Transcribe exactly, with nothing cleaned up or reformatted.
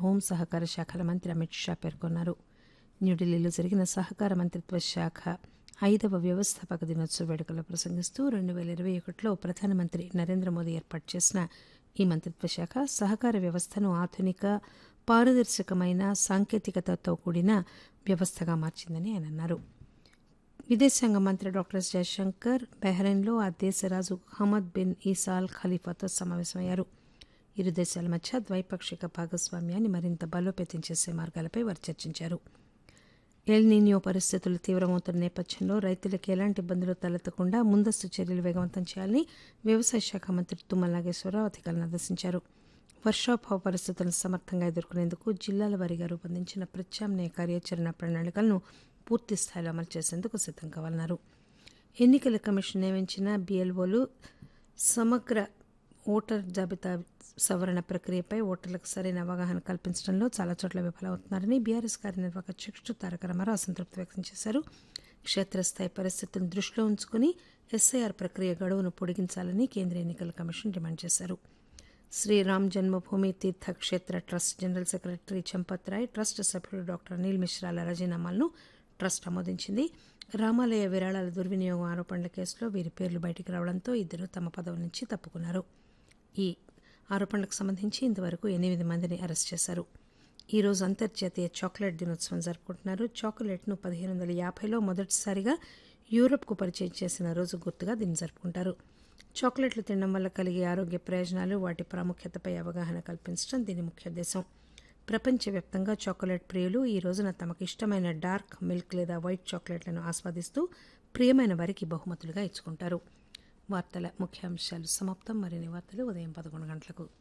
Home సహకార శాఖల మంత్రి అమిత్ షా పేర్కొన్నారు. న్యూఢిల్లీలో జరిగిన సహకార మంత్రిత్వ శాఖ ఐదవ వ్యవస్థాపక దినోత్సవ వేడుకల్లో ప్రసంగిస్తూ రెండు పేల ఇరవై ఒకటిలో ప్రధానమంత్రి నరేంద్ర మోదీ ఏర్పాటు చేసిన ఈ మంత్రిత్వ శాఖ సహకార వ్యవస్థను ఆధునిక, పారదర్శకమైన, సాంకేతికతతో కూడిన వ్యవస్థగా మార్చిందని ఆయన అన్నారు. విదేశాంగ మంత్రి డాక్టర్ ఎస్ జయశంకర్ బహ్రెయిన్లో ఆ దేశ రాజు హమద్ బిన్ ఈసా అల్ ఖలీఫాతో సమావేశమయ్యారు. ఇరు దేశాల మధ్య ద్వైపాక్షిక భాగస్వామ్యాన్ని మరింత బలోపేతం చేసే మార్గాలపై వారు చర్చించారు. ఎల్ నీనియో పరిస్థితులు తీవ్రమవుతున్న నేపథ్యంలో రైతులకు ఎలాంటి ఇబ్బందులు తలెత్తకుండా ముందస్తు చర్యలు వేగవంతం చేయాలని వ్యవసాయ శాఖ మంత్రి తుమ్మల నాగేశ్వరరావు అధికారులను ఆదేశించారు. వర్షాభావ పరిస్థితులను సమర్థంగా ఎదుర్కొనేందుకు జిల్లాల వారీగా రూపొందించిన ప్రత్యామ్నాయ కార్యాచరణ ప్రణాళికలను పూర్తి స్థాయిలో అమలు చేసేందుకు సిద్దం కావాలన్నారు. ఎన్నికల కమిషన్ నియమించిన బీఎల్ఓలు సమగ్ర ఓటర్ జాబితా సవరణ ప్రక్రియపై ఓటర్లకు సరైన అవగాహన కల్పించడంలో చాలా చోట్ల విఫలమవుతున్నారని బీఆర్ఎస్ కార్యనిర్వాహక అధ్యక్షుడు తారక రామారావు అసంతృప్తి వ్యక్తం చేశారు. క్షేత్రస్థాయి పరిస్థితులను దృష్టిలో ఉంచుకుని ఎస్ఐఆర్ ప్రక్రియ గడువును పొడిగించాలని కేంద్ర ఎన్నికల కమిషన్ డిమాండ్ చేశారు. శ్రీరామ్ జన్మభూమి తీర్థ క్షేత్ర trust general secretary Champat Roy, trust సభ్యుడు డాక్టర్ అనిల్ మిశ్రాల రాజీనామాలను ట్రస్ట్ ఆమోదించింది. రామాలయ విరాళాల దుర్వినియోగం ఆరోపణల కేసులో వీరి పేర్లు బయటకు రావడంతో ఇద్దరు తమ పదవుల నుంచి తప్పుకున్నారు. ఈ ఆరోపణలకు సంబంధించి ఇంతవరకు ఎనిమిది మందిని అరెస్ట్ చేశారు. ఈరోజు అంతర్జాతీయ చాక్లెట్ దినోత్సవం జరుపుకుంటున్నారు. చాక్లెట్ను పదిహేను వందల యాభైలో మొదటిసారిగా యూరప్కు పరిచయం చేసిన రోజు గుర్తుగా దీన్ని జరుపుకుంటారు. చాక్లెట్లు తినడం వల్ల కలిగే ఆరోగ్య ప్రయోజనాలు, వాటి ప్రాముఖ్యతపై అవగాహన కల్పించడం దీని ముఖ్య ఉద్దేశం. ప్రపంచవ్యాప్తంగా చాక్లెట్ ప్రియులు ఈ రోజున తమకు ఇష్టమైన డార్క్ మిల్క్ లేదా వైట్ చాక్లెట్లను ఆస్వాదిస్తూ ప్రియమైన వారికి బహుమతులుగా ఇచ్చుకుంటారు. వార్తల ముఖ్యాంశాలు సమాప్తం. మరిన్ని వార్తలు ఉదయం పదకొండు గంటలకు.